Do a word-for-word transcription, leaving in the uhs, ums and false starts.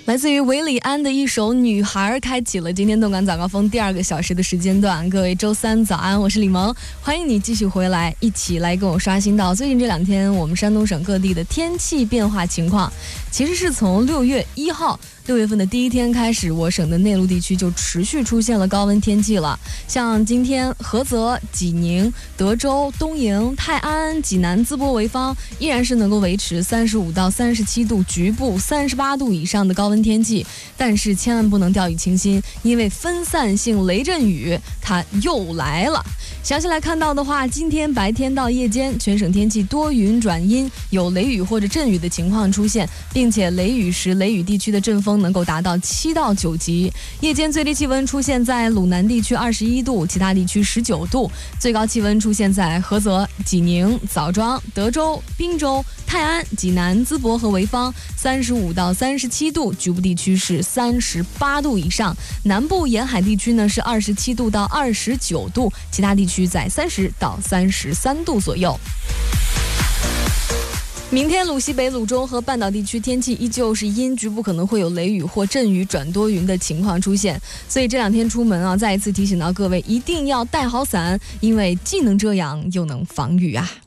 来自于韦礼安的一首《女孩》开启了今天动感早高峰第二个小时的时间段。各位周三早安，我是李萌，欢迎你继续回来，一起来跟我刷新到最近这两天我们山东省各地的天气变化情况。其实是从六月一号六月份的第一天开始，我省的内陆地区就持续出现了高温天气了。像今天菏泽、济宁、德州、东营、泰安、济南、淄博、潍坊依然是能够维持三十五到三十七度，局部三十八度以上的高温天气。但是千万不能掉以轻心，因为分散性雷阵雨它又来了。详细来看到的话，今天白天到夜间全省天气多云转阴，有雷雨或者阵雨的情况出现，并且雷雨时雷雨地区的阵风能够达到七到九级。夜间最低气温出现在鲁南地区二十一度，其他地区十九度，最高气温出现在菏泽、济宁、枣庄、德州、滨州、泰安、济南、淄博和潍坊三十五到三十七度，局部地区是三十八度以上。南部沿海地区呢是二十七度到二十九度，其他地区在三十到三十三度左右。明天鲁西北、鲁中和半岛地区天气依旧是阴，局部可能会有雷雨或阵雨转多云的情况出现，所以这两天出门啊，再一次提醒到各位一定要带好伞，因为既能遮阳又能防雨啊。